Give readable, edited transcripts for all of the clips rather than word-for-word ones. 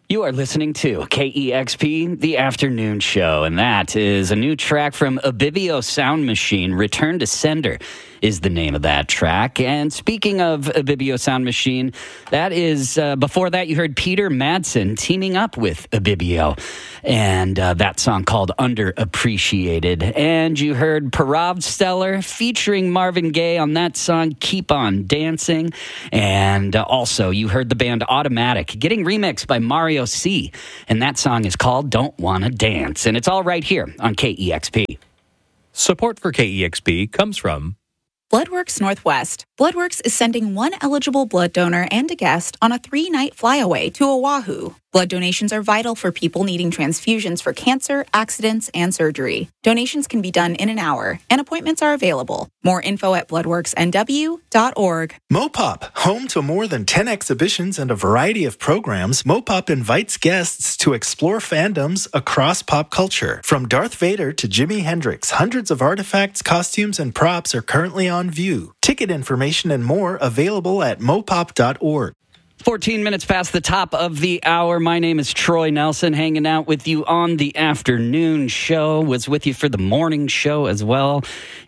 You are listening to KEXP, The Afternoon Show, and that is a new track from Ibibio Sound Machine. Return to Sender is the name of that track. And speaking of Ibibio Sound Machine, that is, before that you heard Peter Madsen teaming up with Ibibio, and that song called Underappreciated. And you heard Parav Stellar featuring Marvin Gaye on that song, Keep On Dancing. And also you heard the band Automatic getting remixed by Mario C. And that song is called Don't Wanna Dance. And it's all right here on KEXP. Support for KEXP comes from Bloodworks Northwest. Bloodworks is sending one eligible blood donor and a guest on a 3-night flyaway to Oahu. Blood donations are vital for people needing transfusions for cancer, accidents, and surgery. Donations can be done in an hour, and appointments are available. More info at bloodworksnw.org. Mopop, home to more than 10 exhibitions and a variety of programs, Mopop invites guests to explore fandoms across pop culture. From Darth Vader to Jimi Hendrix, hundreds of artifacts, costumes, and props are currently on view. Ticket information and more available at mopop.org. 14 minutes past the top of the hour. My name is Troy Nelson, hanging out with you on the afternoon show. Was with you for the morning show as well,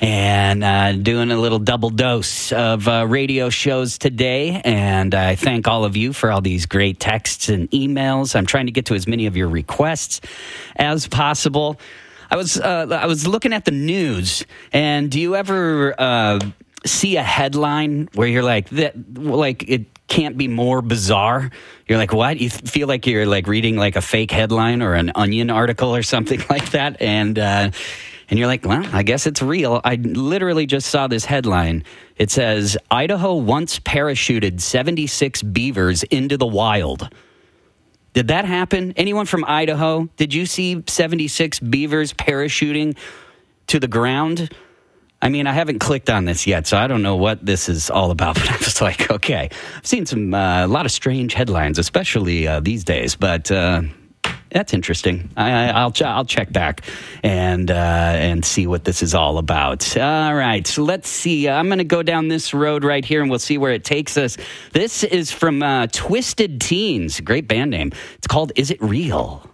and doing a little double dose of radio shows today. And I thank all of you for all these great texts and emails. I'm trying to get to as many of your requests as possible. I was looking at the news, and do you ever see a headline where you're like, it can't be more bizarre? You're like, what? You feel like you're like reading like a fake headline or an Onion article or something like that, and you're like, well, I guess it's real. I literally just saw this headline. It says, Idaho once parachuted 76 beavers into the wild. Did that happen? Anyone from Idaho? Did you see 76 beavers parachuting to the ground? I mean, I haven't clicked on this yet, so I don't know what this is all about, but I was like, okay. I've seen a lot of strange headlines, especially these days, but that's interesting. I'll check back and see what this is all about. All right, so let's see. I'm going to go down this road right here, and we'll see where it takes us. This is from Twisted Teens, great band name. It's called Is It Real?